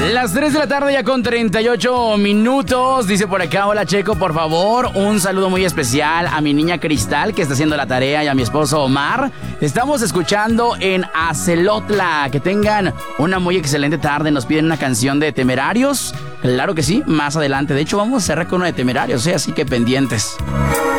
Las 3 de la tarde ya con 38 minutos. Dice por acá, hola Checo, por favor, un saludo muy especial a mi niña Cristal que está haciendo la tarea y a mi esposo Omar. Estamos escuchando en Acelotla. Que tengan una muy excelente tarde. Nos piden una canción de Temerarios. Claro que sí, más adelante. De hecho, vamos a cerrar con una de Temerarios, así que pendientes.